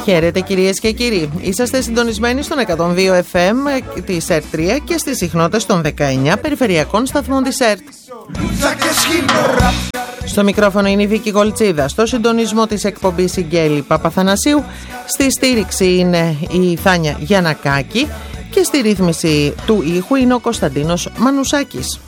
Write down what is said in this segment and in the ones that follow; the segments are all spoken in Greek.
Χαίρετε κυρίες και κύριοι. Είσαστε συντονισμένοι στον 102 FM της ΕΡΤ3 και στις συχνότητες των 19 περιφερειακών σταθμών της ΕΡΤ. Στο μικρόφωνο είναι η Βίκη Γολτσίδα, στο συντονισμό της εκπομπής η Γκέλη Παπαθανασίου, στη στήριξη είναι η Θάνια Γιαννακάκη και στη ρύθμιση του ήχου είναι ο Κωνσταντίνος Μανουσάκης.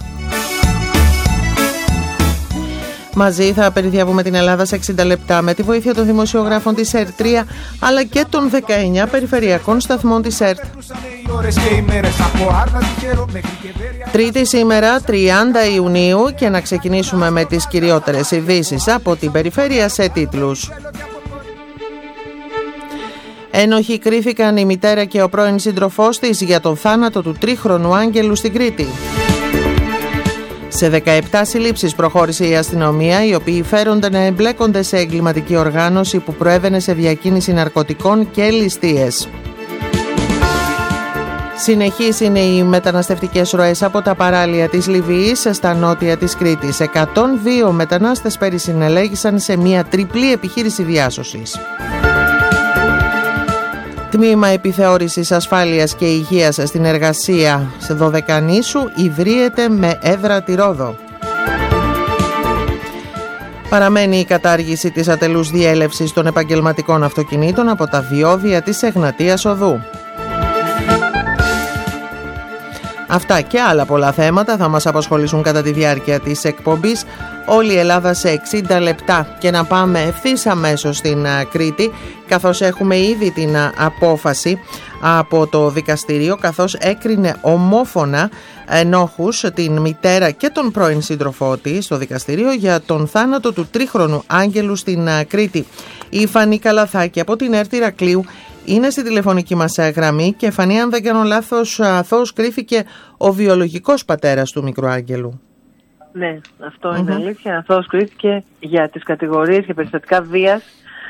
Μαζί θα περιδιαβούμε την Ελλάδα σε 60 λεπτά με τη βοήθεια των δημοσιογράφων της ΕΡΤ3 αλλά και των 19 περιφερειακών σταθμών της ΕΡΤ. Τρίτη σήμερα, 30 Ιουνίου, και να ξεκινήσουμε με τις κυριότερες ειδήσεις από την περιφέρεια σε τίτλους. Ένοχοι κρίθηκαν η μητέρα και ο πρώην σύντροφός της για τον θάνατο του 3χρονου Άγγελου στην Κρήτη. Σε 17 συλλήψεις προχώρησε η αστυνομία, οι οποίοι φέρονται να εμπλέκονται σε εγκληματική οργάνωση που προέβαινε σε διακίνηση ναρκωτικών και ληστείες. Συνεχείς είναι οι μεταναστευτικές ροές από τα παράλια της Λιβύης στα νότια της Κρήτης. 102 μετανάστες πέρυσι συνελέγησαν σε μια τριπλή επιχείρηση διάσωσης. Τμήμα Επιθεώρησης Ασφάλειας και Υγείας στην Εργασία σε Δωδεκανήσου ιδρύεται με έδρα τη Ρόδο. Παραμένει η κατάργηση της ατελούς διέλευσης των επαγγελματικών αυτοκινήτων από τα διόδια της Εγνατίας Οδού. Αυτά και άλλα πολλά θέματα θα μας απασχολήσουν κατά τη διάρκεια της εκπομπής. Όλη η Ελλάδα σε 60 λεπτά και να πάμε ευθύς αμέσως στην Κρήτη, καθώς έχουμε ήδη την απόφαση από το δικαστήριο, καθώς έκρινε ομόφωνα ενόχους την μητέρα και τον πρώην σύντροφό της στο δικαστήριο για τον θάνατο του 3χρονου Άγγελου στην Κρήτη. Η Φανή Καλαθάκη από την ΕΡΤ Ηρακλείου είναι στη τηλεφωνική μας γραμμή και Φανή, αν δεν κάνω λάθος, αθώος κρίθηκε ο βιολογικός πατέρας του μικρού Άγγελου. Ναι, αυτό είναι αλήθεια. Αθώος κρίθηκε για τις κατηγορίες για περιστατικά βίας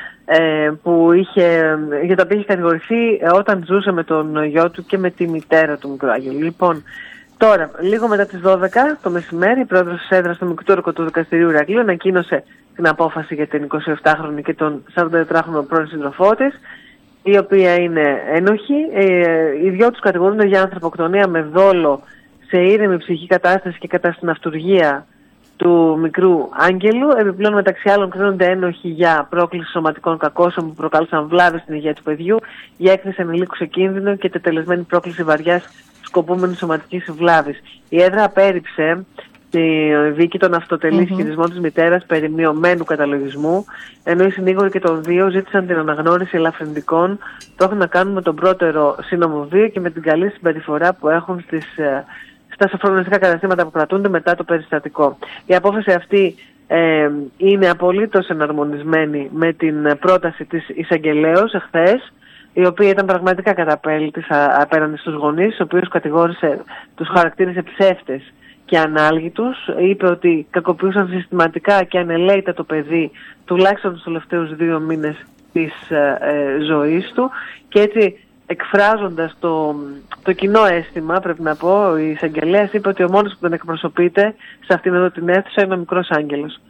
για τα οποία είχε κατηγορηθεί όταν ζούσε με τον γιο του και με τη μητέρα του μικρού Άγγελου. Λοιπόν, τώρα, λίγο μετά τις 12 το μεσημέρι, η πρόεδρος της έδρας του Μικτούρκου του Δικαστηρίου Ηρακλείου ανακοίνωσε την απόφαση για την 27χρονη και τον 44χρονο πρώην σύντροφό της, η οποία είναι ένοχη. Οι δυο τους κατηγορούνται για ανθρωποκτονία με δόλο σε ήρεμη ψυχική κατάσταση και κατά στην αυτουργία του μικρού Άγγελου. Επιπλέον, μεταξύ άλλων, κρίνονται ένοχοι για πρόκληση σωματικών κακώσεων που προκάλεσαν βλάβες στην υγεία του παιδιού, για έκθεση ανηλίκου σε κίνδυνο και τετελεσμένη πρόκληση βαριάς σκοπούμενης σωματικής βλάβης. Η έδρα απέρριψε τη δίκη των αυτοτελή χειρισμών της μητέρας περί μειωμένου καταλογισμού, ενώ οι συνήγοροι και των δύο ζήτησαν την αναγνώριση ελαφρυντικών που έχουν να κάνουν με τον πρώτερο σύνομο βίο και με την καλή συμπεριφορά που έχουν στα σοφρονιστικά καταστήματα που κρατούνται μετά το περιστατικό. Η απόφαση αυτή είναι απολύτως εναρμονισμένη με την πρόταση της εισαγγελέως εχθές, η οποία ήταν πραγματικά καταπέλτης απέναντι στους γονείς, τους οποίους τους χαρακτήρισε ψεύτες και ανάλγητους. Είπε ότι κακοποιούσαν συστηματικά και ανελαίητα το παιδί τουλάχιστον τους τελευταίους 2 μήνες της ζωής του, και έτσι, εκφράζοντας το κοινό αίσθημα, πρέπει να πω, η εισαγγελέας είπε ότι ο μόνος που δεν εκπροσωπείται σε αυτήν εδώ την αίθουσα είναι ο μικρός Άγγελος.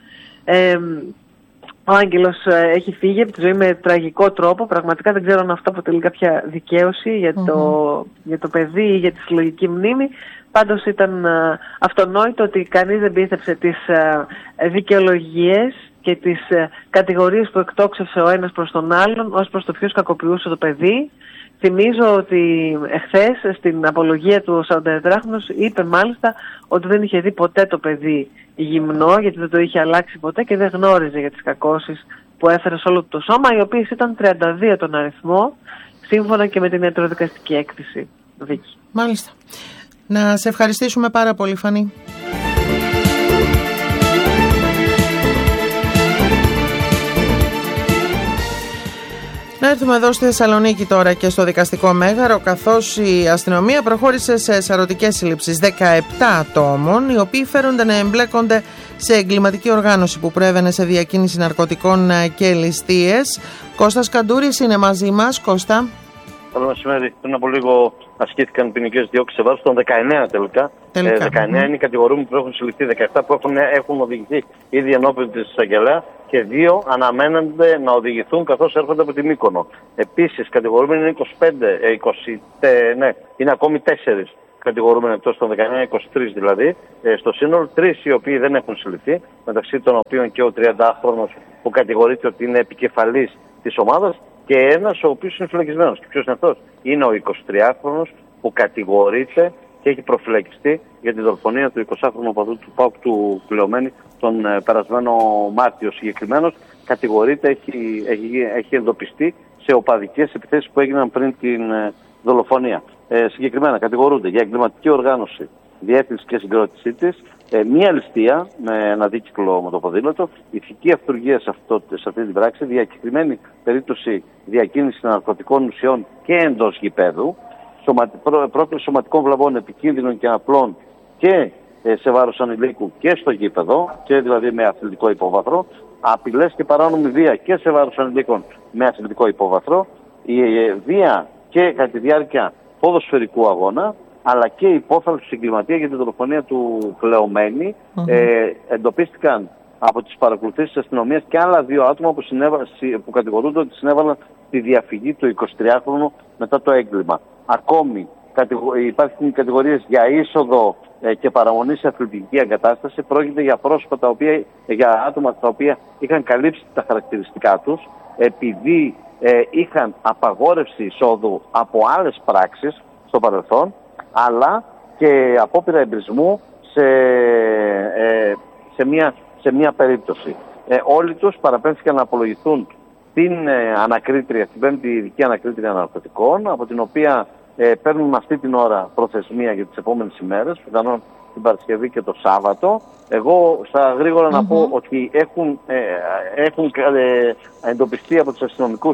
Ο Άγγελος έχει φύγει από τη ζωή με τραγικό τρόπο. Πραγματικά δεν ξέρω αν αυτό αποτελεί κάποια δικαίωση για το παιδί ή για τη συλλογική μνήμη. Πάντως ήταν αυτονόητο ότι κανείς δεν πίστεψε τις δικαιολογίες και τις κατηγορίες που εκτόξευσε ο ένας προς τον άλλον ως προς το ποιος κακοποιούσε το παιδί. Θυμίζω ότι εχθές στην απολογία του ο 44χρονος είπε μάλιστα ότι δεν είχε δει ποτέ το παιδί γυμνό, γιατί δεν το είχε αλλάξει ποτέ και δεν γνώριζε για τις κακώσεις που έφερε σε όλο το σώμα, οι οποίες ήταν 32 τον αριθμό, σύμφωνα και με την ιατροδικαστική έκθεση. Βίκη. Μάλιστα. Να σε ευχαριστήσουμε πάρα πολύ, Φανή. Να έρθουμε εδώ στη Θεσσαλονίκη τώρα και στο δικαστικό μέγαρο, καθώς η αστυνομία προχώρησε σε σαρωτικές συλλήψεις 17 ατόμων, οι οποίοι φέρονται να εμπλέκονται σε εγκληματική οργάνωση που προέβαινε σε διακίνηση ναρκωτικών και ληστείες. Κώστας Καντούρης είναι μαζί μας. Κώστα. Καλό μεσημέρι. Πριν από λίγο ασκήθηκαν ποινικές διώξεις σε βάρος των 19 τελικά Τελικά. 19 είναι οι κατηγορούμενοι που έχουν συλληφθεί, 17 που έχουν οδηγηθεί ήδη ενώπιον της εισαγγελέα και 2 αναμένονται να οδηγηθούν καθώς έρχονται από τη Μύκονο. Επίσης, κατηγορούμενοι είναι 25, είναι ακόμη 4 κατηγορούμενοι εκτός των 19, 23 δηλαδή. Στο σύνολο 3 οι οποίοι δεν έχουν συλληφθεί, μεταξύ των οποίων και ο 30χρονος που κατηγορείται ότι είναι επικεφαλής της ομάδας και ένας ο οποίος είναι φυλακισμένος. Και ποιος είναι αυτός? Είναι ο 23χρονος που κατηγορείται και έχει προφυλακιστεί για τη δολοφονία του 20χρονου οπαδού του ΠΑΟΚ του Κλεωμένη τον περασμένο Μάρτιο. Συγκεκριμένος κατηγορείται, έχει εντοπιστεί σε οπαδικές επιθέσεις που έγιναν πριν την δολοφονία. Συγκεκριμένα κατηγορούνται για εγκληματική οργάνωση, διεύθυνση και συγκρότησή της, μία ληστεία με ένα δίκυκλο με το ποδήλατο, ηθική αυτουργία σε αυτή την πράξη, διακεκριμένη περίπτωση διακίνηση ναρκωτικών ουσιών και εντός γηπέδου, πρόκληση σωματικών βλαβών επικίνδυνων και απλών και σε βάρος ανηλίκου και στο γήπεδο, και δηλαδή με αθλητικό υπόβαθρο, απειλές και παράνομη βία και σε βάρος ανηλίκων με αθλητικό υπόβαθρο, η βία και κατά τη διάρκεια ποδοσφαιρικού αγώνα, αλλά και υπόθαλψη του εγκληματία για την δολοφονία του Κλεωμένη. Εντοπίστηκαν από τις παρακολουθήσεις της αστυνομίας και άλλα 2 άτομα που κατηγορούνται ότι συνέβαλαν στη διαφυγή του 23χρονου μετά το έγκλημα. Ακόμη υπάρχουν κατηγορίες για είσοδο και παραμονή σε αθλητική εγκατάσταση. Πρόκειται για πρόσωπα για άτομα τα οποία είχαν καλύψει τα χαρακτηριστικά τους επειδή είχαν απαγόρευση εισόδου από άλλες πράξεις στο παρελθόν, αλλά και απόπειρα εμπρισμού σε μία περίπτωση. Όλοι τους παραπέμφθηκαν να απολογηθούν στην ανακρίτρια, στην 5η ειδική ανακρίτρια ναρκωτικών, από την οποία παίρνουν αυτή την ώρα προθεσμία για τις επόμενες ημέρες, πιθανόν την Παρασκευή και το Σάββατο. Εγώ στα γρήγορα να πω ότι έχουν εντοπιστεί από τους αστυνομικούς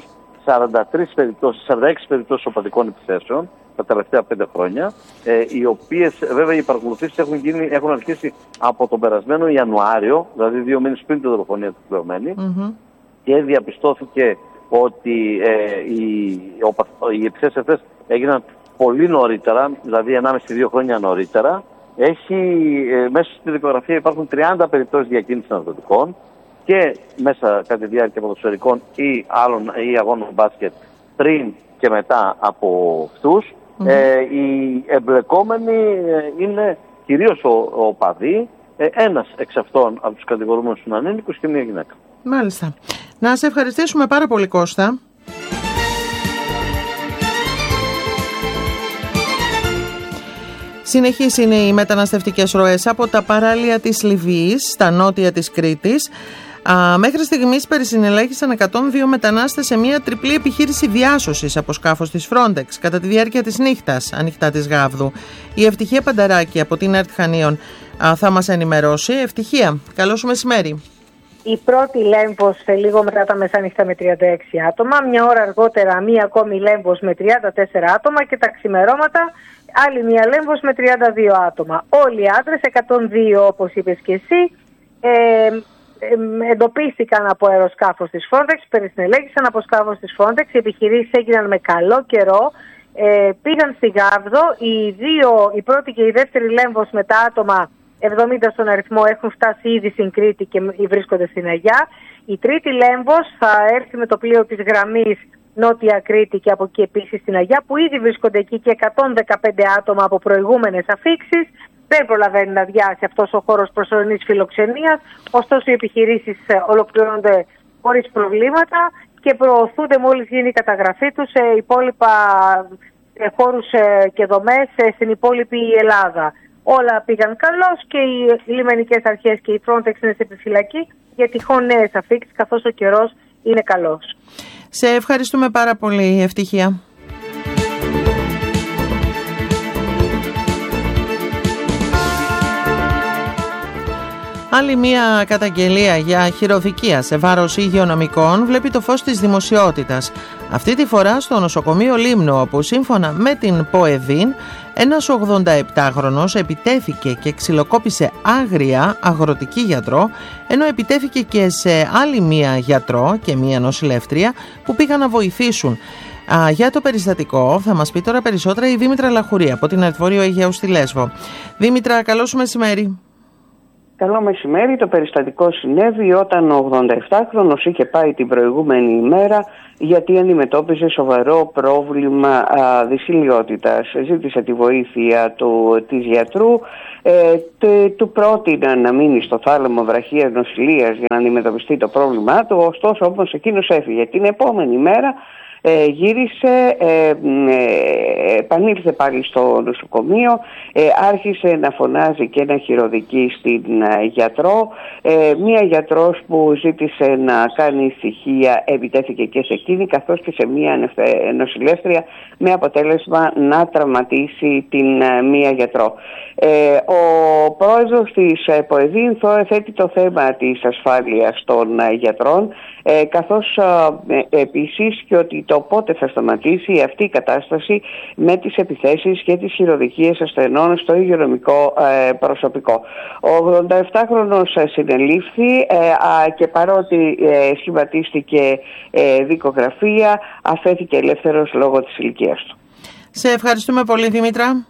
46 περιπτώσεις οπαδικών επιθέσεων τα τελευταία 5 χρόνια, οι οποίες βέβαια οι παρακολουθήσεις έχουν αρχίσει από τον περασμένο Ιανουάριο, δηλαδή 2 μήνες πριν τη δολοφονία του Κλεωμένη, και διαπιστώθηκε ότι οι επιθέσεις αυτές έγιναν πολύ νωρίτερα, δηλαδή 1,5-2 χρόνια νωρίτερα. Μέσα στη δικογραφία υπάρχουν 30 περιπτώσεις διακίνησης ναρκωτικών και μέσα κατά τη διάρκεια ποδοσφαιρικών ή αγώνων μπάσκετ πριν και μετά από αυτούς. Οι εμπλεκόμενοι είναι κυρίως οπαδοί, ένας εξ αυτών από τους κατηγορούμενους είναι ανήλικος και μία γυναίκα. Μάλιστα. Να σε ευχαριστήσουμε πάρα πολύ, Κώστα. Συνεχείς είναι οι μεταναστευτικές ροές από τα παράλια της Λιβύης στα νότια της Κρήτης. Μέχρι στιγμής περισυνελέγησαν 102 μετανάστες σε μια τριπλή επιχείρηση διάσωσης από σκάφος της Frontex κατά τη διάρκεια της νύχτας, ανοιχτά της Γάβδου. Η Ευτυχία Πανταράκη από την ΕΡΤ Χανίων θα μας ενημερώσει. Ευτυχία, καλό σου μεσημέρι. Η πρώτη λέμβος λίγο μετά τα μεσάνυχτα με 36 άτομα, μια ώρα αργότερα μία ακόμη λέμβος με 34 άτομα και τα ξημερώματα άλλη μία λέμβος με 32 άτομα. Όλοι οι άντρες, 102 όπως είπες και εσύ, εντοπίστηκαν από αεροσκάφος της Frontex, περισυνελέγησαν από σκάφος της Frontex, οι επιχειρήσεις έγιναν με καλό καιρό, πήγαν στη Γάβδο, η πρώτη και η δεύτερη λέμβος με τα άτομα 70 στον αριθμό έχουν φτάσει ήδη στην Κρήτη και βρίσκονται στην Αγιά. Η τρίτη λέμβος θα έρθει με το πλοίο της γραμμής Νότια Κρήτη και από εκεί επίσης στην Αγιά, που ήδη βρίσκονται εκεί και 115 άτομα από προηγούμενες αφίξεις. Δεν προλαβαίνει να αδειάσει αυτός ο χώρος προσωρινής φιλοξενίας, ωστόσο οι επιχειρήσεις ολοκληρώνονται χωρίς προβλήματα και προωθούνται μόλις γίνει η καταγραφή τους σε υπόλοιπα χώρους και δομές στην υπόλοιπη Ελλάδα. Όλα πήγαν καλώς και οι λιμενικές αρχές και η Frontex είναι σε επιφυλακή για τυχόν νέες αφίξεις, καθώς ο καιρός είναι καλός. Σε ευχαριστούμε πάρα πολύ, Ευτυχία. Άλλη μια καταγγελία για χειροδικία σε βάρος υγειονομικών βλέπει το φως της δημοσιότητας. Αυτή τη φορά στο νοσοκομείο Λίμνου, όπου σύμφωνα με την ΠΟΕΔΗΝ ένας 87χρονος επιτέθηκε και ξυλοκόπησε άγρια αγροτική γιατρό, ενώ επιτέθηκε και σε άλλη μία γιατρό και μία νοσηλεύτρια που πήγαν να βοηθήσουν. Για το περιστατικό θα μας πει τώρα περισσότερα η Δήμητρα Λαχουρή από την Ερτβορείο Αιγαίου στη Λέσβο. Δήμητρα, καλό σου μεσημέρι. Καλό μεσημέρι. Το περιστατικό συνέβη όταν ο 87χρονος είχε πάει την προηγούμενη ημέρα γιατί αντιμετώπιζε σοβαρό πρόβλημα δυσηλιότητας. Ζήτησε τη βοήθεια της γιατρού, του πρότειναν να μείνει στο θάλαμο βραχίας νοσηλείας για να αντιμετωπιστεί το πρόβλημά του, ωστόσο όμως εκείνος έφυγε. Την επόμενη μέρα γύρισε, επανήλθε πάλι στο νοσοκομείο, άρχισε να φωνάζει και να χειροδικεί στην γιατρό. Μία γιατρός που ζήτησε να κάνει ησυχία επιτέθηκε και σε εκείνη, καθώς και σε μία νοσηλεύτρια, με αποτέλεσμα να τραυματίσει την μία γιατρό. Ο πρόεδρος της ΠΟΕΔΗΝΘΟ θέτει το θέμα της ασφάλειας των γιατρών, καθώς επίσης και ότι το πότε θα σταματήσει αυτή η κατάσταση με τις επιθέσεις και τις χειροδικίες ασθενών στο υγειονομικό προσωπικό. Ο 87χρονος συνελήφθη και παρότι σχηματίστηκε δικογραφία, αφέθηκε ελεύθερος λόγω της ηλικίας του. Σε ευχαριστούμε πολύ, Δήμητρα.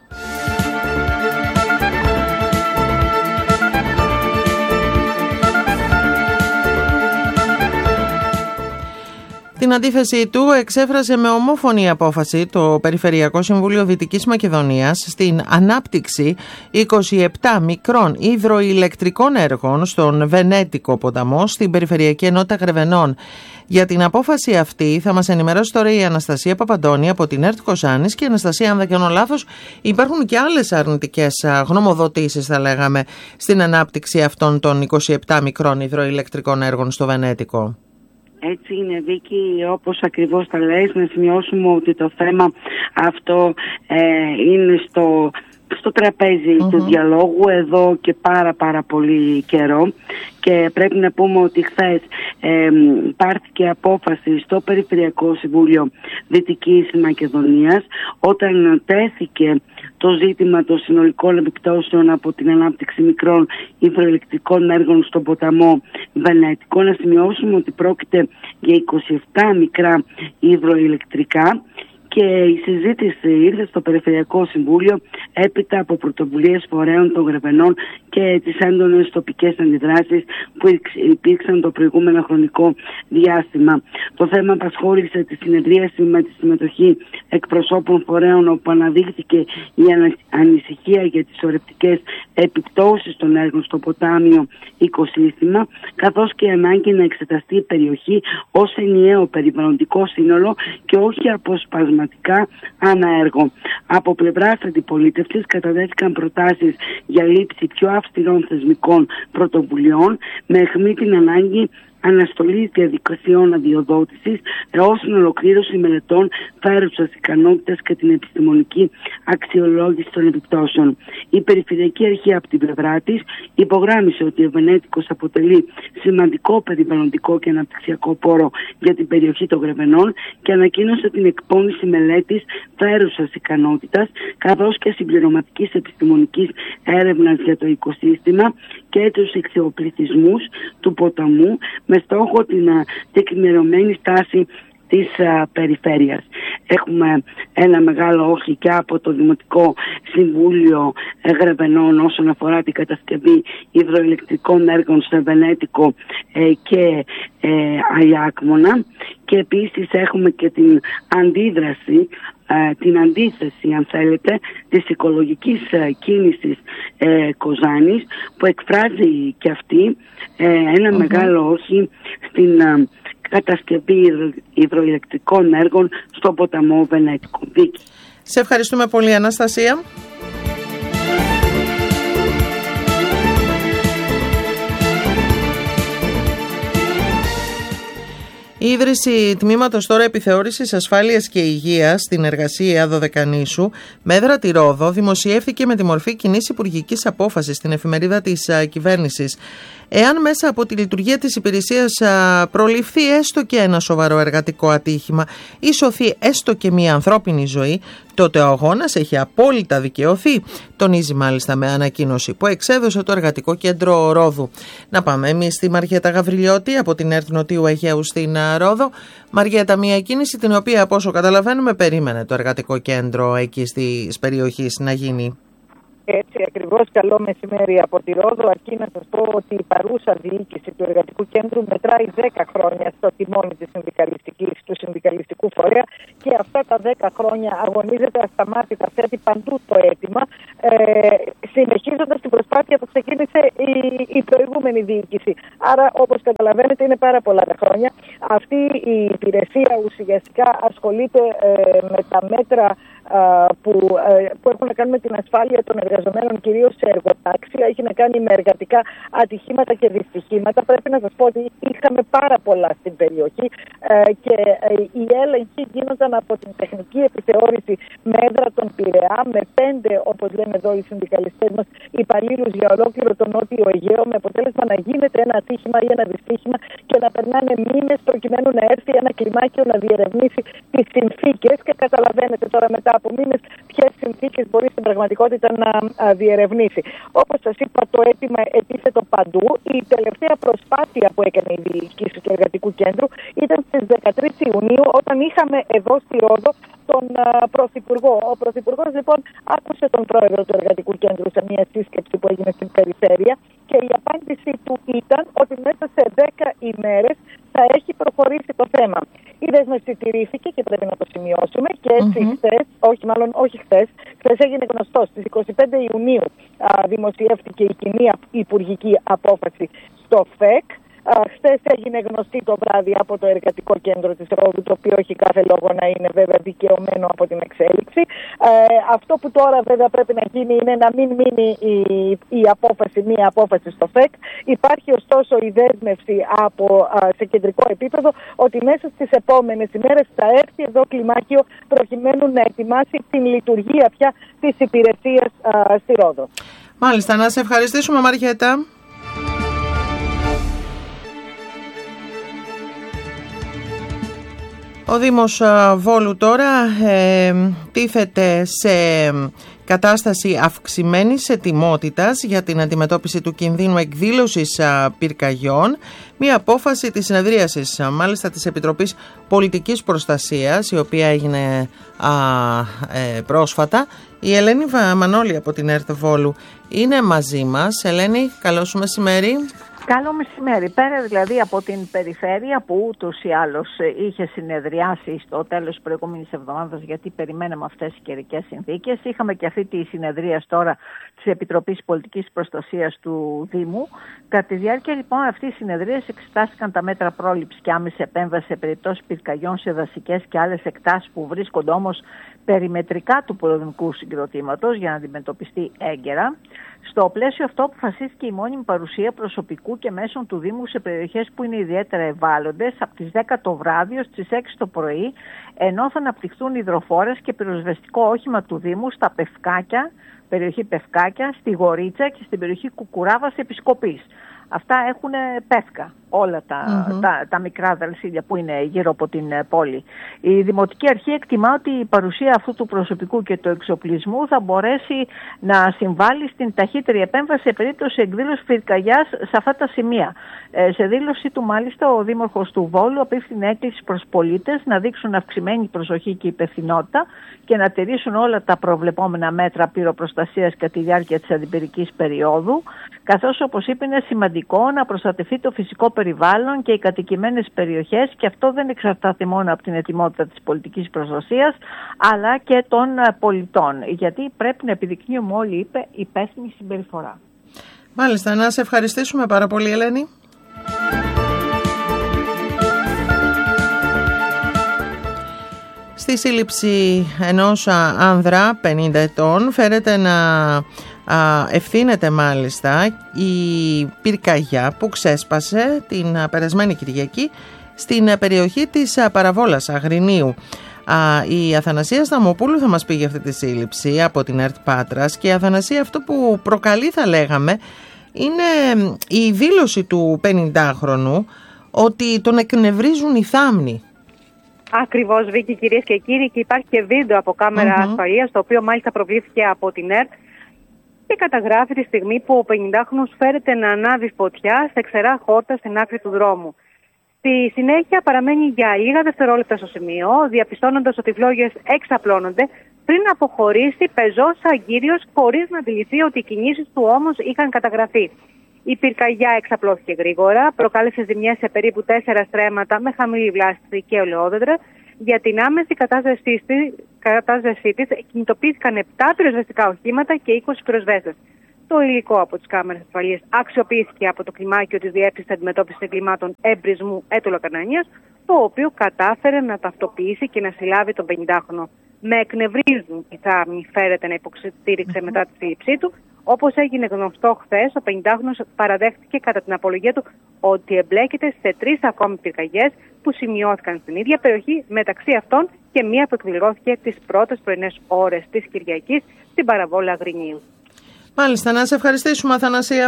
Την αντίθεσή του εξέφρασε με ομόφωνη απόφαση το Περιφερειακό Συμβούλιο Δυτικής Μακεδονίας στην ανάπτυξη 27 μικρών υδροηλεκτρικών έργων στον Βενέτικο ποταμό στην Περιφερειακή Ενότητα Γρεβενών. Για την απόφαση αυτή θα μας ενημερώσει τώρα η Αναστασία Παπαντώνη από την ΕΡΤ Κοζάνης. Και Αναστασία, αν δεν κάνω λάθος, υπάρχουν και άλλες αρνητικές γνωμοδοτήσεις, θα λέγαμε, στην ανάπτυξη αυτών των 27 μικρών υδροηλεκτρικών έργων στο Βενέτικο. Έτσι είναι, Βίκη, όπως ακριβώς τα λες. Να σημειώσουμε ότι το θέμα αυτό είναι στο τραπέζι του διαλόγου εδώ και πάρα πολύ καιρό, και πρέπει να πούμε ότι χθες πάρθηκε απόφαση στο Περιφερειακό Συμβούλιο Δυτικής Μακεδονίας όταν τέθηκε το ζήτημα των συνολικών επιπτώσεων από την ανάπτυξη μικρών υδροηλεκτρικών έργων στον ποταμό Βενέτικο. Να σημειώσουμε ότι πρόκειται για 27 μικρά υδροηλεκτρικά, και η συζήτηση ήρθε στο Περιφερειακό Συμβούλιο έπειτα από πρωτοβουλίες φορέων των Γρεβενών και τις έντονες τοπικές αντιδράσεις που υπήρξαν το προηγούμενο χρονικό διάστημα. Το θέμα απασχόλησε τη συνεδρίαση με τη συμμετοχή εκπροσώπων φορέων, όπου αναδείχθηκε η ανησυχία για τις ορρεπτικές επιπτώσεις των έργων στο ποτάμιο οικοσύστημα, καθώς και η ανάγκη να εξεταστεί η περιοχή ως ενιαίο περιβαλλοντικό σύνολο και όχι αποσπασματικά ανά έργο. Από πλευράς αντιπολίτευσης καταδέθηκαν προτάσεις για λήψη πιο αυστηρών θεσμικών πρωτοβουλειών, με αιχμή την ανάγκη αναστολής διαδικασιών αδειοδότησης έως την ολοκλήρωση μελετών φέρουσας ικανότητας και την επιστημονική αξιολόγηση των επιπτώσεων. Η Περιφερειακή Αρχή από την πλευρά της υπογράμμισε ότι ο Βενέτικος αποτελεί σημαντικό περιβαλλοντικό και αναπτυξιακό πόρο για την περιοχή των Γρεβενών και ανακοίνωσε την εκπόνηση μελέτης φέρουσας ικανότητας καθώς και συμπληρωματικής επιστημονικής έρευνας για το οικοσύστημα και τους εξαιοπληθυσμούς του ποταμού, με στόχο την τεκμηρωμένη στάση της περιφέρειας. Έχουμε ένα μεγάλο όχι και από το Δημοτικό Συμβούλιο Γρεβενών όσον αφορά την κατασκευή υδροηλεκτρικών έργων στο Βενέτικο και Αλιάκμονα, και επίσης έχουμε και την αντίδραση, την αντίθεση, αν θέλετε, της οικολογικής κίνησης Κοζάνης, που εκφράζει και αυτή ένα μεγάλο όχι στην κατασκευή υδροηλεκτρικών έργων στο ποταμό Βενέτικο. Βίκη. Σε ευχαριστούμε πολύ, Αναστασία. Η ίδρυση τμήματος τώρα επιθεώρησης ασφάλειας και υγείας στην εργασία Δωδεκανήσου με έδρα τη Ρόδο δημοσιεύθηκε με τη μορφή κοινής υπουργικής απόφασης στην εφημερίδα της κυβέρνησης. Εάν μέσα από τη λειτουργία της υπηρεσίας προληφθεί έστω και ένα σοβαρό εργατικό ατύχημα ή σωθεί έστω και μια ανθρώπινη ζωή, τότε ο αγώνας έχει απόλυτα δικαιωθεί, τονίζει μάλιστα με ανακοίνωση που εξέδωσε το Εργατικό Κέντρο Ρόδου. Να πάμε εμείς στη Μαριέτα Γαβριλιώτη από την ΕΡΤ Νοτιού Αιγαίου στην Ρόδο. Μαριέτα, μια κίνηση την οποία, από όσο καταλαβαίνουμε, περίμενε το Εργατικό Κέντρο εκεί στις περιοχές να γίνει. Έτσι ακριβώς, καλό μεσημέρι από τη Ρόδο. Αρκεί να σας πω ότι η παρούσα διοίκηση του Εργατικού Κέντρου μετράει 10 χρόνια στο τιμόνι του συνδικαλιστικού φορέα και αυτά τα 10 χρόνια αγωνίζεται ασταμάτητα, θέτει παντού το αίτημα, συνεχίζοντας την προσπάθεια που ξεκίνησε η προηγούμενη διοίκηση. Άρα, όπως καταλαβαίνετε, είναι πάρα πολλά τα χρόνια. Αυτή η υπηρεσία ουσιαστικά ασχολείται με τα μέτρα που έχουν να κάνουν με την ασφάλεια των εργαζομένων, κυρίως σε εργοτάξια, έχει να κάνει με εργατικά ατυχήματα και δυστυχήματα. Πρέπει να σας πω ότι είχαμε πάρα πολλά στην περιοχή και οι έλεγχοι γίνονταν από την τεχνική επιθεώρηση με έδρα τον Πειραιά, με 5, όπως λένε εδώ οι συνδικαλιστές μας, υπαλλήλους για ολόκληρο τον Νότιο Αιγαίο, με αποτέλεσμα να γίνεται ένα ατύχημα ή ένα δυστύχημα και να περνάνε μήνες προκειμένου να έρθει ένα κλιμάκιο να διερευνήσει τις συνθήκες. Και καταλαβαίνετε τώρα μετά από μήνες ποιες συνθήκες μπορεί στην πραγματικότητα να διερευνήσει. Όπως σας είπα, το αίτημα ετίθετο παντού. Η τελευταία προσπάθεια που έκανε η διοίκηση του Εργατικού Κέντρου ήταν στις 13 Ιουνίου, όταν είχαμε εδώ στη Ρόδο τον Πρωθυπουργό. Ο Πρωθυπουργός λοιπόν άκουσε τον πρόεδρο του Εργατικού Κέντρου σε μια σύσκεψη που έγινε στην περιφέρεια και η απάντησή του ήταν ότι μέσα σε 10 ημέρες θα έχει προχωρήσει το θέμα. Η δέσμευση τηρήθηκε και πρέπει να το σημειώσουμε και έτσι χθες έγινε γνωστό. Στις 25 Ιουνίου δημοσιεύτηκε η κοινή υπουργική απόφαση στο ΦΕΚ. Χθες έγινε γνωστή το βράδυ από το Εργατικό Κέντρο της Ρόδου, το οποίο έχει κάθε λόγο να είναι βέβαια δικαιωμένο από την εξέλιξη. Αυτό που τώρα βέβαια πρέπει να γίνει είναι να μην μείνει μία απόφαση στο ΦΕΚ. Υπάρχει ωστόσο η δέσμευση σε κεντρικό επίπεδο ότι μέσα στις επόμενες ημέρες θα έρθει εδώ κλιμάκιο προκειμένου να ετοιμάσει την λειτουργία πια της υπηρεσίας στη Ρόδο. Μάλιστα, να σε ευχαριστήσουμε, Μαριέτα. Ο Δήμος Βόλου τώρα τίθεται σε κατάσταση αυξημένης ετοιμότητας για την αντιμετώπιση του κινδύνου εκδήλωσης πυρκαγιών. Μία απόφαση της συνεδρίασης μάλιστα της Επιτροπής Πολιτικής Προστασίας, η οποία έγινε πρόσφατα. Η Ελένη Μανώλη από την ΕΡΤ Βόλου είναι μαζί μας. Ελένη, καλό σου μεσημέρι. Καλό μεσημέρι. Πέρα δηλαδή από την περιφέρεια που ούτως ή άλλως είχε συνεδριάσει στο τέλος της προηγούμενης εβδομάδας, γιατί περιμέναμε αυτές οι καιρικές συνθήκες, είχαμε και αυτή τη συνεδρία τώρα της Επιτροπής Πολιτικής Προστασίας του Δήμου. Κατά τη διάρκεια λοιπόν αυτής της συνεδρίας εξετάστηκαν τα μέτρα πρόληψης και άμεση επέμβαση σε περιπτώσεις πυρκαγιών σε δασικές και άλλες εκτάσεις που βρίσκονται όμως περιμετρικά του πολεμικού συγκροτήματος για να αντιμετωπιστεί έγκαιρα. Στο πλαίσιο αυτό αποφασίστηκε η μόνιμη παρουσία προσωπικού και μέσων του Δήμου σε περιοχές που είναι ιδιαίτερα ευάλωτες από τις 10 το βράδυ ως τις 6 το πρωί, ενώ θα αναπτυχθούν υδροφόρες και πυροσβεστικό όχημα του Δήμου στα Πευκάκια, περιοχή Πευκάκια, στη Γορίτσα και στην περιοχή Κουκουράβας Επισκοπής. Αυτά έχουν πεύκα όλα τα μικρά δαλσίδια που είναι γύρω από την πόλη. Η Δημοτική Αρχή εκτιμά ότι η παρουσία αυτού του προσωπικού και του εξοπλισμού θα μπορέσει να συμβάλλει στην ταχύτερη επέμβαση σε περίπτωση εκδήλωσης πυρκαγιάς σε αυτά τα σημεία. Σε δήλωση του μάλιστα ο Δήμαρχος του Βόλου απίφθινε έκκληση προς πολίτες να δείξουν αυξημένη προσοχή και υπευθυνότητα και να τηρήσουν όλα τα προβλεπόμενα μέτρα πυροπροστασίας κατά τη διάρκεια της αντιπυρικής περίοδου, καθώς όπως είπε είναι σημαντικό να προστατευτεί το φυσικό περιβάλλον και οι κατοικημένες περιοχές, και αυτό δεν εξαρτάται μόνο από την ετοιμότητα της πολιτικής προστασίας αλλά και των πολιτών, γιατί πρέπει να επιδεικνύουμε όλοι, είπε, υπεύθυνη συμπεριφορά. Μάλιστα, να σε ευχαριστήσουμε πάρα πολύ, Ελένη. Στη σύλληψη ενός άνδρα 50 ετών φέρεται να ευθύνεται μάλιστα η πυρκαγιά που ξέσπασε την περασμένη Κυριακή στην περιοχή της Παραβόλας Αγρινίου. Η Αθανασία Σταμοπούλου θα μας πει για αυτή τη σύλληψη από την ΕΡΤ Πάτρας. Και η Αθανασία, αυτό που προκαλεί, θα λέγαμε, είναι η δήλωση του 50χρονου ότι τον εκνευρίζουν οι θάμνοι. Ακριβώς, Βίκη, κυρίες και κύριοι, και υπάρχει και βίντεο από κάμερα ασφαλείας, το οποίο μάλιστα προβλήθηκε από την ΕΡΤ και καταγράφει τη στιγμή που ο 50χρονος φέρεται να ανάβει φωτιά σε ξερά χόρτα στην άκρη του δρόμου. Στη συνέχεια παραμένει για λίγα δευτερόλεπτα στο σημείο, διαπιστώνοντας ότι οι φλόγες εξαπλώνονται, πριν αποχωρήσει πεζός αγκύριος, χωρίς να αντιληφθεί ότι οι κινήσεις του όμως είχαν καταγραφεί. Η πυρκαγιά εξαπλώθηκε γρήγορα, προκάλεσε ζημιές σε περίπου 4 στρέμματα με χαμηλή βλάστηση και ελαιόδεντρα. Για την άμεση κατάστασή της κινητοποιήθηκαν 7 πυροσβεστικά οχήματα και 20 πυροσβέστες. Το υλικό από τις κάμερες ασφαλείας αξιοποιήθηκε από το κλιμάκιο της Διεύθυνσης Αντιμετώπισης Εγκλημάτων Εμπρισμού Έτωλο Κανανίας, το οποίο κατάφερε να ταυτοποιήσει και να συλλάβει τον 50χρονο. Με εκνευρίζουν οι θάμνοι, φέρεται να υποστήριξε μετά τη σύλληψή του. Όπως έγινε γνωστό χθες, ο 50χρονος παραδέχτηκε κατά την απολογία του ότι εμπλέκεται σε 3 ακόμη πυρκαγιές που σημειώθηκαν στην ίδια περιοχή, μεταξύ αυτών και μία που εκδηλώθηκε τις πρώτες πρωινές ώρες της Κυριακής στην Παραβόλα Αγρινίου. Μάλιστα, να σε ευχαριστήσουμε, Αθανασία.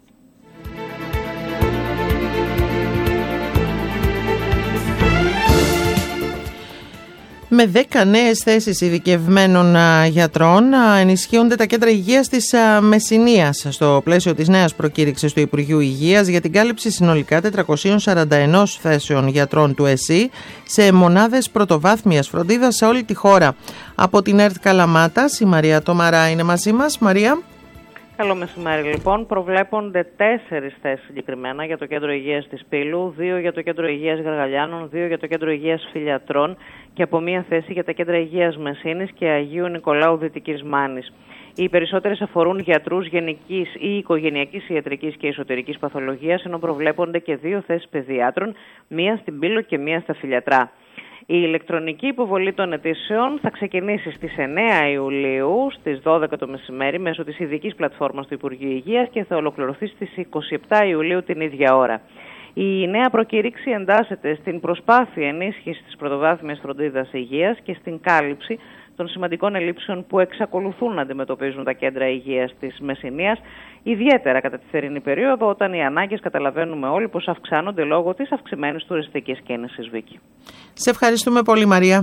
Με 10 νέες θέσεις ειδικευμένων γιατρών ενισχύονται τα κέντρα υγείας της Μεσσηνίας στο πλαίσιο της νέας προκήρυξης του Υπουργείου Υγείας για την κάλυψη συνολικά 441 θέσεων γιατρών του ΕΣΥ σε μονάδες πρωτοβάθμιας φροντίδας σε όλη τη χώρα. Από την ΕΡΤ Καλαμάτας, η Μαρία Τομαρά είναι μαζί μας. Μαρία. Καλό μεσημέρι, λοιπόν. Προβλέπονται 4 θέσεις συγκεκριμένα για το Κέντρο Υγείας της Πύλου, 2 για το Κέντρο Υγείας Γαργαλιάνων, 2 για το Κέντρο Υγείας Φιλιατρών και από 1 θέση για τα Κέντρα Υγείας Μεσσήνης και Αγίου Νικολάου Δυτικής Μάνης. Οι περισσότερες αφορούν γιατρούς γενικής ή οικογενειακής ιατρικής και εσωτερικής παθολογίας, ενώ προβλέπονται και 2 θέσεις παιδιάτρων, 1 στην Πύλο και 1 στα Φιλιατρά. Η ηλεκτρονική υποβολή των αιτήσεων θα ξεκινήσει στις 9 Ιουλίου στις 12 το μεσημέρι μέσω της ειδικής πλατφόρμας του Υπουργείου Υγείας και θα ολοκληρωθεί στις 27 Ιουλίου την ίδια ώρα. Η νέα προκήρυξη εντάσσεται στην προσπάθεια ενίσχυσης της πρωτοβάθμιας φροντίδας υγείας και στην κάλυψη των σημαντικών ελλείψεων που εξακολουθούν να αντιμετωπίζουν τα κέντρα υγείας της Μεσσηνίας, ιδιαίτερα κατά τη θερινή περίοδο, όταν οι ανάγκες, καταλαβαίνουμε όλοι, πως αυξάνονται λόγω της αυξημένης τουριστικής κίνησης, Βίκη. Σε ευχαριστούμε πολύ, Μαρία.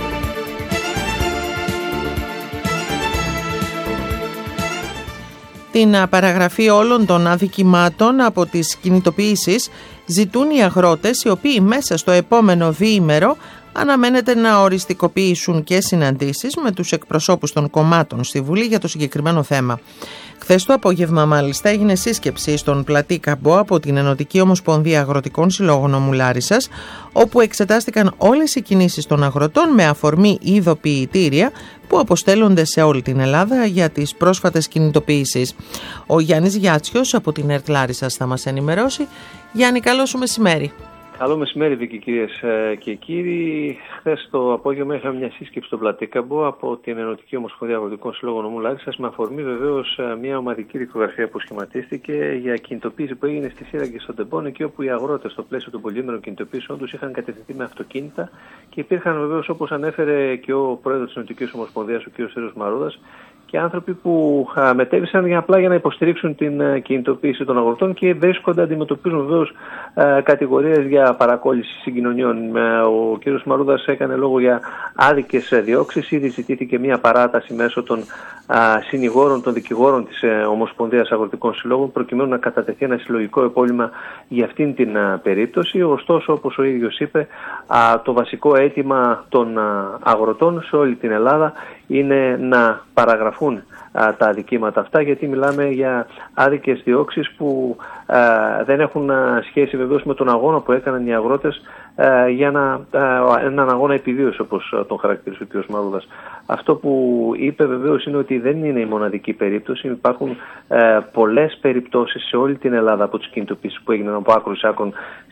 Την παραγραφή όλων των αδικημάτων από τις κινητοποιήσεις ζητούν οι αγρότες, οι οποίοι μέσα στο επόμενο διήμερο αναμένεται να οριστικοποιήσουν και συναντήσεις με τους εκπροσώπους των κομμάτων στη Βουλή για το συγκεκριμένο θέμα. Χθες το απόγευμα, μάλιστα, έγινε σύσκεψη στον Πλατή Καμπό από την Ενωτική Ομοσπονδία Αγροτικών Συλλόγων Ομού Λάρισσας, όπου εξετάστηκαν όλες οι κινήσεις των αγροτών με αφορμή ειδοποιητήρια που αποστέλλονται σε όλη την Ελλάδα για τις πρόσφατες κινητοποιήσεις. Ο Γιάννης Γιάτσιος από την ΕΡΤ Λάρισσας θα μας ενημερώσει. Γιάννη, καλό σου μεσημέρι. Καλό μεσημέρι, Βίκη, κυρίες και κύριοι. Χθες το απόγευμα είχαμε μια σύσκεψη στο Πλατή Καμπό από την Ενωτική Ομοσπονδία Αγροτικών Συλλόγων Ομού Λάρισσας, με αφορμή βεβαίως μια ομαδική δικογραφία που σχηματίστηκε για κινητοποίηση που έγινε στη Σύραγγη στον Τεμπών, εκεί όπου οι αγρότες στο πλαίσιο των πολυήμερων κινητοποίησεων τους είχαν κατευθυνθεί με αυτοκίνητα και υπήρχαν βεβαίως, όπως ανέφερε και ο πρόεδρος της Ενωτικής Ομοσπονδίας, ο κ. Σέριος Μαρούδας, και άνθρωποι που μετέβησαν απλά για να υποστηρίξουν την κινητοποίηση των αγροτών και βρίσκονται, αντιμετωπίζουν βεβαίως κατηγορίες για παρακόλληση συγκοινωνιών. Ο κ. Μαρούδας έκανε λόγο για άδικες διώξεις. Ήδη ζητήθηκε μια παράταση μέσω των συνηγόρων, των δικηγόρων της Ομοσπονδίας Αγροτικών Συλλόγων, προκειμένου να κατατεθεί ένα συλλογικό επώλημα για αυτήν την περίπτωση. Ωστόσο, όπως ο ίδιος είπε, το βασικό αίτημα των αγροτών σε όλη την Ελλάδα είναι να παραγραφούν τα αδικήματα αυτά, γιατί μιλάμε για άδικες διώξεις που δεν έχουν σχέση βεβαίως με τον αγώνα που έκαναν οι αγρότες για έναν αγώνα επιβίωσης, όπως τον χαρακτήρισε ο κ. Μαρούδας. Αυτό που είπε βεβαίως είναι ότι δεν είναι η μοναδική περίπτωση. Υπάρχουν πολλές περιπτώσεις σε όλη την Ελλάδα από τις κινητοποιήσεις που έγιναν από άκρου σ' άκρον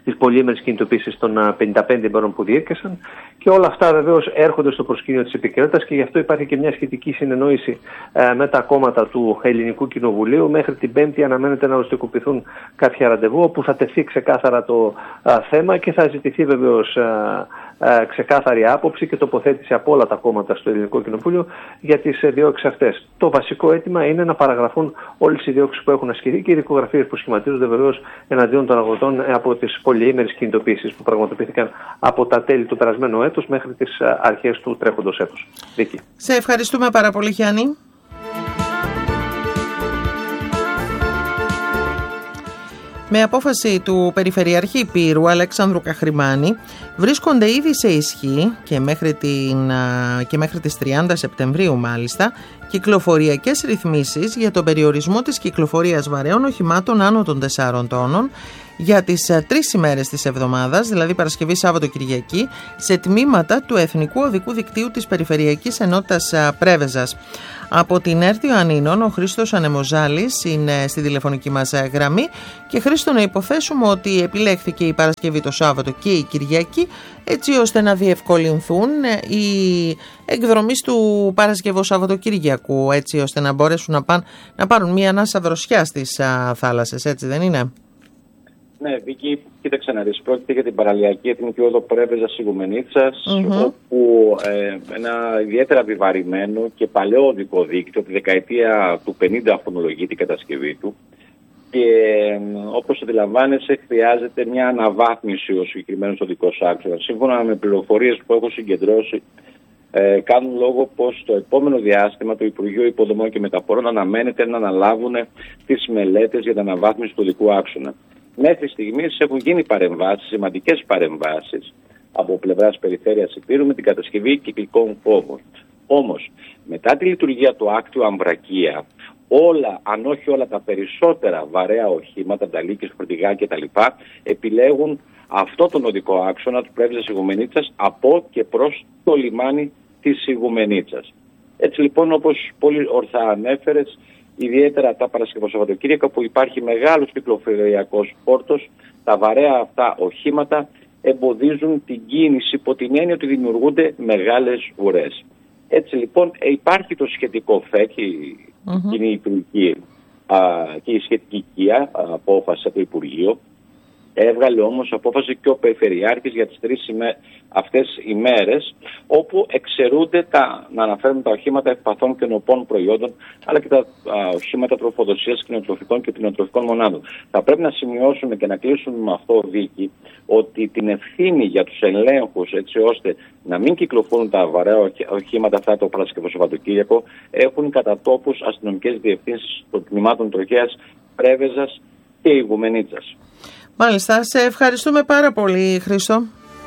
τις πολυήμερες κινητοποίησεις των 55 ημερών που διήρκεσαν. Και όλα αυτά βεβαίως έρχονται στο προσκήνιο της επικαιρότητας και γι' αυτό υπάρχει και μια σχετική συνεννόηση με τα κόμματα του Ελληνικού Κοινοβουλίου. Μέχρι την Πέμπτη αναμένεται να οριστικοποιηθούν κάποια ραντεβού, όπου θα τεθεί ξεκάθαρα το θέμα και θα ζητηθεί βεβαίως ξεκάθαρη άποψη και τοποθέτηση από όλα τα κόμματα στο Ελληνικό Κοινοβούλιο για τις διώξεις αυτές. Το βασικό αίτημα είναι να παραγραφούν όλες οι διώξεις που έχουν ασκηθεί και οι δικογραφίες που σχηματίζονται βεβαίως εναντίον των αγροτών από τις πολυήμερες κινητοποίησεις που πραγματοποιήθηκαν από τα τέλη του περασμένου έτους μέχρι τις αρχές του τρέχοντος έτους. Δίκη. Σε ευχαριστούμε πάρα πολύ, Γιάννη. Με απόφαση του Περιφερειάρχη Υπήρου Αλέξανδρου Καχρημάνη βρίσκονται ήδη σε ισχύ και μέχρι τις 30 Σεπτεμβρίου μάλιστα κυκλοφοριακές ρυθμίσεις για τον περιορισμό της κυκλοφορίας βαρέων οχημάτων άνω των 4 τόνων για τις 3 ημέρες της εβδομάδας, δηλαδή Παρασκευή, Σάββατο, Κυριακή, σε τμήματα του Εθνικού Οδικού Δικτύου της Περιφερειακής Ενότητας Πρέβεζας. Από την ΕΡΤ Ιωαννίνων, ο Χρήστος Ανεμοζάλης είναι στη τηλεφωνική μας γραμμή. Και Χρήστο, να υποθέσουμε ότι επιλέχθηκε η Παρασκευή, το Σάββατο και η Κυριακή, έτσι ώστε να διευκολυνθούν οι εκδρομείς του Παρασκευό-Σαββατοκυριακού, έτσι ώστε να μπορέσουν να πάρουν μια ανάσα δροσιά στις θάλασσες, έτσι δεν είναι? Ναι, Βίκη, κοίταξε να δεις. Πρόκειται για την παραλιακή εθνική όδο Πρέβεζας Ιγουμενίτσας, όπου ένα ιδιαίτερα βιβαρημένο και παλαιό οδικό δίκτυο, τη δεκαετία του 50 χρονολογεί την κατασκευή του. Και όπως αντιλαμβάνεσαι, χρειάζεται μια αναβάθμιση ο συγκεκριμένος οδικός άξονας. Σύμφωνα με πληροφορίες που έχω συγκεντρώσει, κάνουν λόγο πως το επόμενο διάστημα το Υπουργείο Υποδομών και Μεταφορών αναμένεται να αναλάβουν τις μελέτες για την αναβάθμιση του οδικού άξονα. Μέχρι στιγμής έχουν γίνει παρεμβάσεις, σημαντικές παρεμβάσεις από πλευράς Περιφέρειας Υπήρου με την κατασκευή κυκλικών οδών. Όμως, μετά τη λειτουργία του άκτιου Αμβρακία, όλα, αν όχι όλα τα περισσότερα βαρέα οχήματα, ταλίκες, φορτηγά κτλ. Επιλέγουν αυτό τον οδικό άξονα του Πρέβεζας Ιγουμενίτσας από και προς το λιμάνι της Ιγουμενίτσας. Έτσι λοιπόν, όπως πολύ ορθά ανέφερες, ιδιαίτερα τα Παρασκευό-Σαββατοκύριακα που υπάρχει μεγάλος κυκλοφοριακός φόρτος, τα βαρέα αυτά οχήματα εμποδίζουν την κίνηση υπό την έννοια ότι δημιουργούνται μεγάλες ουρές. Έτσι λοιπόν υπάρχει το σχετικό ΦΕΚ, είναι η υπουργική και η σχετική ΚΙΑ απόφαση από το Υπουργείο. Έβγαλε όμως απόφαση και ο Περιφερειάρχης για τις 3 αυτές ημέρες, όπου εξαιρούνται να αναφέρουν τα οχήματα ευπαθών και νοπών προϊόντων, αλλά και τα οχήματα τροφοδοσίας κτηνοτροφικών και κτηνοτροφικών μονάδων. Θα πρέπει να σημειώσουμε και να κλείσουμε με αυτό, Βίκη, ότι την ευθύνη για τους ελέγχους, έτσι ώστε να μην κυκλοφορούν τα βαρέα οχήματα αυτά το Παρασκευό-Σαββατοκύριακο, έχουν κατά τόπους αστυνομικές διευθύνσεις των τμήματων τροχέας Πρέβεζας και Ιγουμενίτσας. Μάλιστα, σε ευχαριστούμε πάρα πολύ, Χρήστο.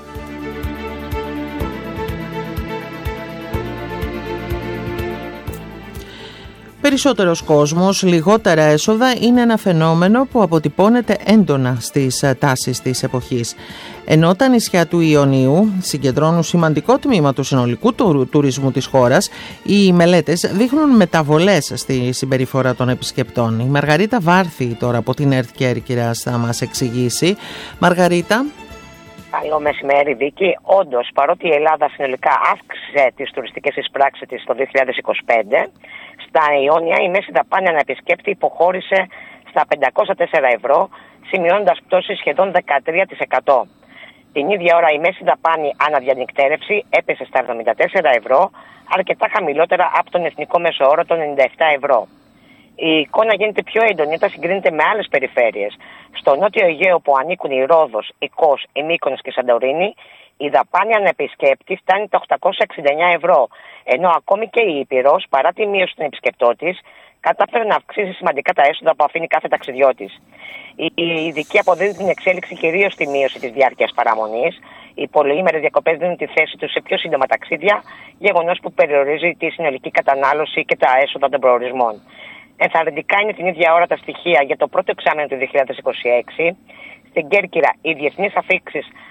Περισσότερος κόσμος, λιγότερα έσοδα είναι ένα φαινόμενο που αποτυπώνεται έντονα στις τάσεις της εποχής. Ενώ τα νησιά του Ιωνίου συγκεντρώνουν σημαντικό τμήμα του συνολικού τουρισμού της χώρας, οι μελέτες δείχνουν μεταβολές στη συμπεριφορά των επισκεπτών. Η Μαργαρίτα Βάρθη τώρα από την ΕΡΤ Κέρκυρας θα μας εξηγήσει. Μαργαρίτα. Καλό μεσημέρι, Βίκη. Όντως, παρότι η Ελλάδα συνολικά αύξησε τις τουριστικές εισπράξεις της το 2025, στα Ιόνια η μέση δαπάνη ανά επισκέπτη υποχώρησε στα 504 ευρώ, σημειώνοντας πτώση σχεδόν 13%. Την ίδια ώρα η μέση δαπάνη αναδιανυκτέρευση έπεσε στα 74 ευρώ, αρκετά χαμηλότερα από τον εθνικό μέσο όρο των 97 ευρώ. Η εικόνα γίνεται πιο έντονη όταν συγκρίνεται με άλλες περιφέρειες. Στο νότιο Αιγαίο που ανήκουν η Ρόδος, η Κos, η Μύκονος και η Σαντορίνη, η δαπάνη ανεπισκέπτη φτάνει τα 869 ευρώ, ενώ ακόμη και η Ήπειρος, παρά τη μείωση των επισκεπτών της, κατάφερε να αυξήσει σημαντικά τα έσοδα που αφήνει κάθε ταξιδιώτης. Οι ειδικοί αποδίδουν την εξέλιξη κυρίως στη μείωση της διάρκειας παραμονής. Οι πολυήμερες διακοπές δίνουν τη θέση τους σε πιο σύντομα ταξίδια, γεγονός που περιορίζει τη συνολική κατανάλωση και τα έσοδα των προορισμών. Ενθαρρυντικά είναι την ίδια ώρα τα στοιχεία για το πρώτο εξάμηνο του 2026. Στην Κέρκυρα, οι διεθνείς αφήξεις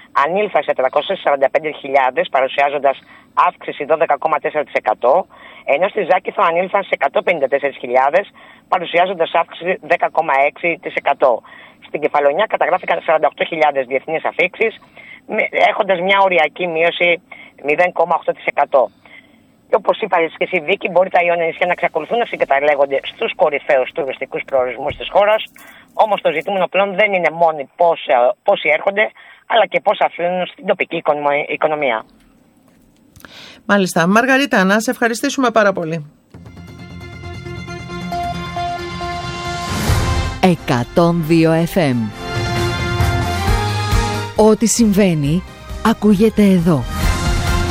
ανήλθαν σε 345.000, παρουσιάζοντας αύξηση 12,4%, ενώ στη Ζάκηθο ανήλθαν σε 154.000, παρουσιάζοντας αύξηση 10,6%. Στην Κεφαλονιά καταγράφηκαν 48.000 διεθνείς αφήξεις, έχοντας μια οριακή μείωση 0,8%. Και όπως είπα και εσύ, Βίκη, μπορεί τα Ιόνια νησιά να εξακολουθούν να συγκαταλέγονται στους κορυφαίους τουριστικούς προορισμούς της χώρας, όμως το ζητούμενο πλέον δεν είναι μόνο πόσοι έρχονται, αλλά και πώς αφήνουν στην τοπική οικονομία. Μάλιστα. Μαργαρίτα, να σε ευχαριστήσουμε πάρα πολύ. 102 FM. Ό,τι συμβαίνει ακούγεται εδώ.